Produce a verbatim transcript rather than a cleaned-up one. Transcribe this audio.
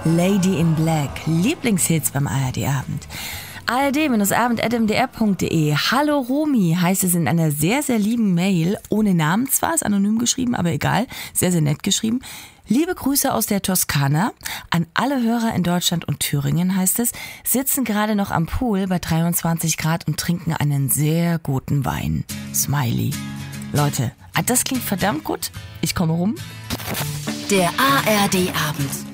Lady in Black, Lieblingshits beim A R D-Abend. A R D-abend at m d r punkt d e. Hallo Romy, heißt es in einer sehr, sehr lieben Mail. Ohne Namen zwar, ist anonym geschrieben, aber egal. Sehr, sehr nett geschrieben. Liebe Grüße aus der Toskana. An alle Hörer in Deutschland und Thüringen, heißt es, sitzen gerade noch am Pool bei dreiundzwanzig Grad und trinken einen sehr guten Wein. Smiley. Leute, das klingt verdammt gut. Ich komme rum. Der A R D-Abend.